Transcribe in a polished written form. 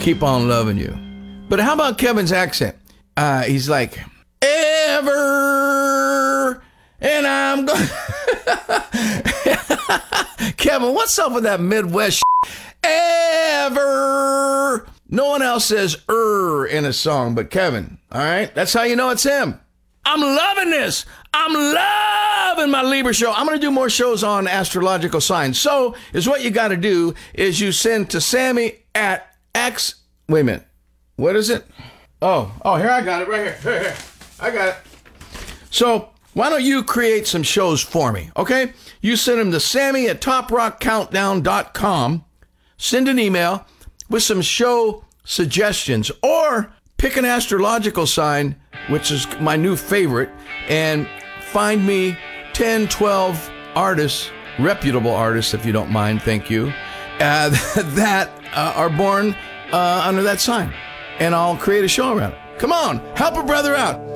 keep on loving you. But how about Kevin's accent? He's like, ever, and I'm going. Kevin, what's up with that Midwest ever? No one else says in a song but Kevin, all right? That's how you know it's him. I'm loving this. I'm loving my Libra show. I'm going to do more shows on astrological signs. So is what you got to do is you send to Sammy at X. Wait a minute. What is it? Oh, here I got it right here. I got it. So why don't you create some shows for me, okay? You send them to Sammy at toprockcountdown.com. Send an email with some show suggestions, or pick an astrological sign, which is my new favorite, and find me 10, 12 artists, reputable artists, if you don't mind, thank you, that are born under that sign. And I'll create a show around it. Come on, help a brother out.